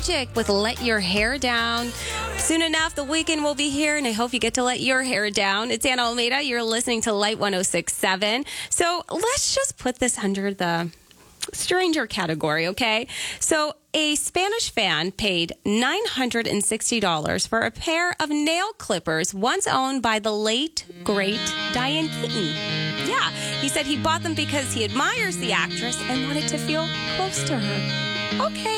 Magic with Let Your Hair Down. Soon enough, the weekend will be here, and I hope you get to let your hair down. It's Anna Almeida. You're listening to Light 106.7. So let's just put this under the stranger category, okay? So a Spanish fan paid $960 for a pair of nail clippers once owned by the late, great Diane Keaton. Yeah, he said he bought them because he admires the actress and wanted to feel close to her. Okay.